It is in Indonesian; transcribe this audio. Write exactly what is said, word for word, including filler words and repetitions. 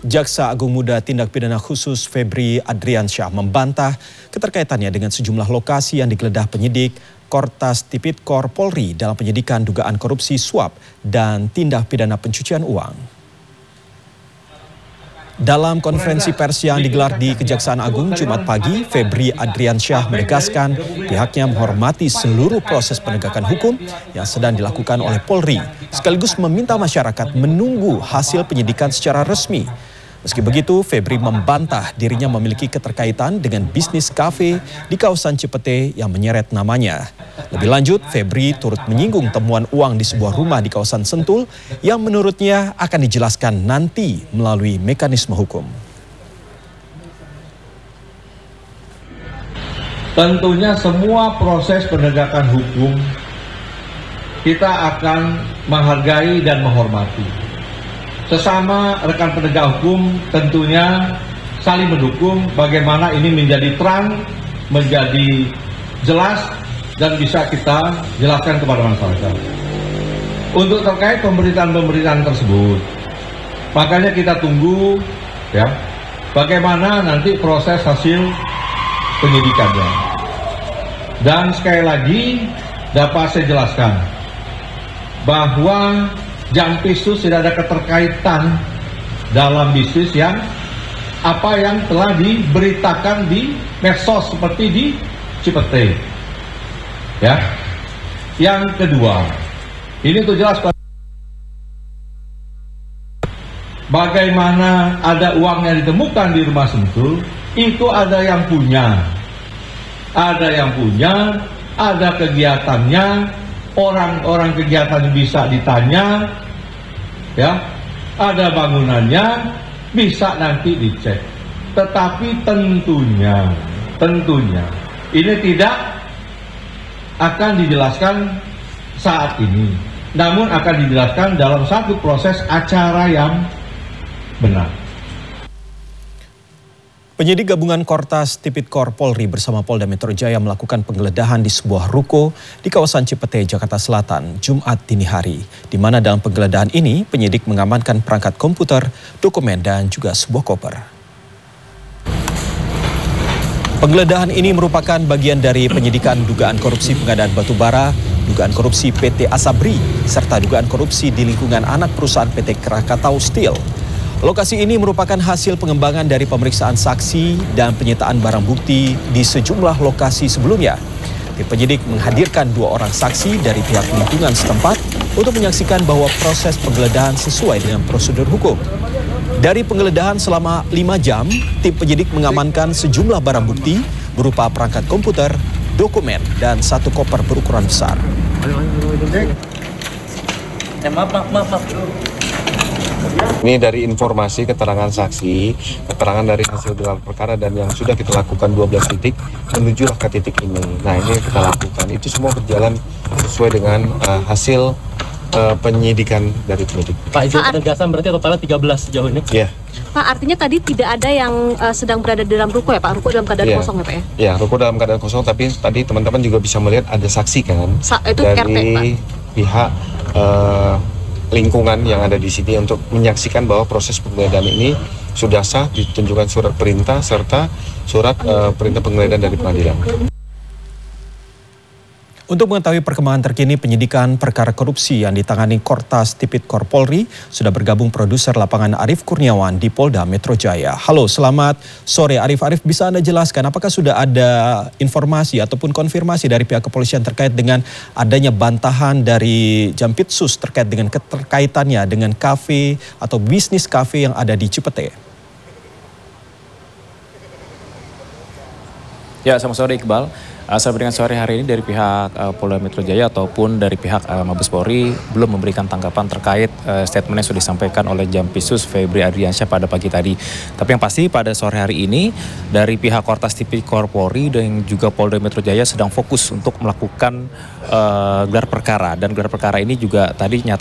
Jaksa Agung Muda Tindak Pidana Khusus Febri Adriansyah membantah keterkaitannya dengan sejumlah lokasi yang digeledah penyidik Kortas Tipikor Polri dalam penyidikan dugaan korupsi suap dan tindak pidana pencucian uang. Dalam konferensi pers yang digelar di Kejaksaan Agung Jumat pagi, Febri Adriansyah menegaskan pihaknya menghormati seluruh proses penegakan hukum yang sedang dilakukan oleh Polri, sekaligus meminta masyarakat menunggu hasil penyidikan secara resmi. Meski begitu, Febri membantah dirinya memiliki keterkaitan dengan bisnis kafe di kawasan Cipete yang menyeret namanya. Lebih lanjut, Febri turut menyinggung temuan uang di sebuah rumah di kawasan Sentul yang menurutnya akan dijelaskan nanti melalui mekanisme hukum. Tentunya semua proses penegakan hukum kita akan menghargai dan menghormati. Sesama rekan penegak hukum tentunya saling mendukung bagaimana ini menjadi terang, menjadi jelas dan bisa kita jelaskan kepada masyarakat. Untuk terkait pemberitaan-pemberitaan tersebut, makanya kita tunggu ya bagaimana nanti proses hasil penyidikannya. Dan sekali lagi dapat saya jelaskan bahwa Jampisus tidak ada keterkaitan dalam bisnis yang apa yang telah diberitakan di medsos seperti di Cipete. Ya. Yang kedua, ini tuh jelas bagaimana ada uang yang ditemukan di rumah Sentul, itu ada yang punya. Ada yang punya, ada kegiatannya, orang-orang kegiatan bisa ditanya, ya, ada bangunannya, bisa nanti dicek. Tetapi tentunya, tentunya ini tidak akan dijelaskan saat ini, namun akan dijelaskan dalam satu proses acara yang benar. Penyidik gabungan Kortas Tipikor Polri bersama Polda Metro Jaya melakukan penggeledahan di sebuah ruko di kawasan Cipete, Jakarta Selatan, Jumat dini hari. Di mana dalam penggeledahan ini, penyidik mengamankan perangkat komputer, dokumen, dan juga sebuah koper. Penggeledahan ini merupakan bagian dari penyidikan dugaan korupsi pengadaan batubara, dugaan korupsi P T Asabri, serta dugaan korupsi di lingkungan anak perusahaan P T Krakatau Steel. Lokasi ini merupakan hasil pengembangan dari pemeriksaan saksi dan penyitaan barang bukti di sejumlah lokasi sebelumnya. Tim penyidik menghadirkan dua orang saksi dari pihak lingkungan setempat untuk menyaksikan bahwa proses penggeledahan sesuai dengan prosedur hukum. Dari penggeledahan selama lima jam, tim penyidik mengamankan sejumlah barang bukti berupa perangkat komputer, dokumen, dan satu koper berukuran besar. Maaf, maaf, maaf, maaf. Ini dari informasi, keterangan saksi, keterangan dari hasil gelar perkara dan yang sudah kita lakukan dua belas titik menujulah ke titik ini. Nah, ini yang kita lakukan. Itu semua berjalan sesuai dengan uh, hasil uh, penyidikan dari penyidik. Pak, izin penegasan berarti totalnya tiga belas sejauh ini? Iya. Pak, artinya tadi tidak ada yang uh, sedang berada di dalam ruko ya Pak? Ruko dalam keadaan yeah. kosong ya Pak ya? Iya, ruko dalam keadaan kosong, tapi tadi teman-teman juga bisa melihat ada saksi kan? Sa itu dari R T, Pak. Pihak uh, lingkungan yang ada di sini untuk menyaksikan bahwa proses penggeledahan ini sudah sah, ditunjukkan surat perintah serta surat uh, perintah penggeledahan dari pengadilan. Untuk mengetahui perkembangan terkini penyidikan perkara korupsi yang ditangani Kortas Tipikor Polri, sudah bergabung produser lapangan Arief Kurniawan di Polda Metro Jaya. Halo, selamat sore Arief. Arief, bisa Anda jelaskan apakah sudah ada informasi ataupun konfirmasi dari pihak kepolisian terkait dengan adanya bantahan dari Jampitsus terkait dengan keterkaitannya dengan kafe atau bisnis kafe yang ada di Cipete? Ya, selamat sore Iqbal. Uh, sampai dengan sore hari ini dari pihak uh, Polda Metro Jaya ataupun dari pihak uh, Mabes Polri belum memberikan tanggapan terkait uh, statement yang sudah disampaikan oleh Jampisus Febri Adriansyah pada pagi tadi. Tapi yang pasti pada sore hari ini dari pihak Kortas Tipikor Polri dan juga Polda Metro Jaya sedang fokus untuk melakukan uh, gelar perkara, dan gelar perkara ini juga tadi nyata